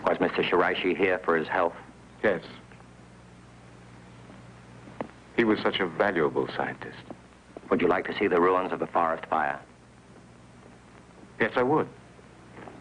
Was Mr. Shiraishi here for his health? Yes. He was such a valuable scientist. Would you like to see the ruins of the forest fire? Yes, I would.